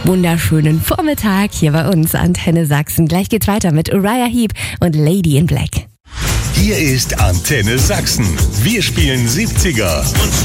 wunderschönen Vormittag hier bei uns, Antenne Sachsen. Gleich geht's weiter mit Uriah Heep und Lady in Black. Hier ist Antenne Sachsen. Wir spielen 70er. Und